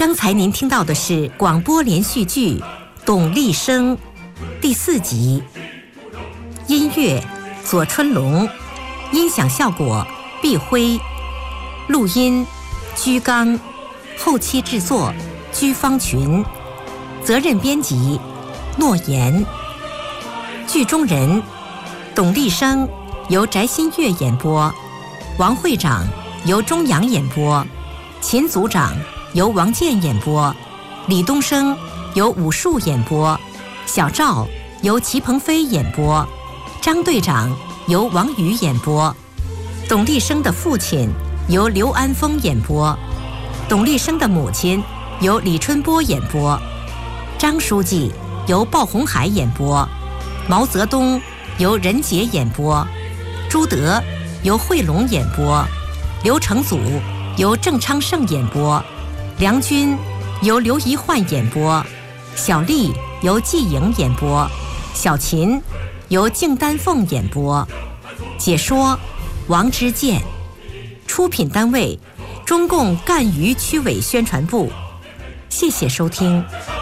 刚才您听到的是广播连续剧《董立生》第4集，音乐左春龙，音响效果毕辉，录音居刚，后期制作居方群，责任编辑诺言。剧中人董立生由翟新月演播，王会长由钟阳演播，秦组长由王健演播，李东升由武术演播，小赵由齐鹏飞演播，张队长由王宇演播，董立生的父亲由刘安峰演播，董立生的母亲由李春波演播，张书记由鲍红海演播，毛泽东由任杰演播，朱德由惠龙演播，刘成祖由郑昌盛演播，梁军由刘一焕演播，小丽由季颖演播，小秦由敬丹凤演播，解说王之健，出品单位中共赣榆区委宣传部。谢谢收听。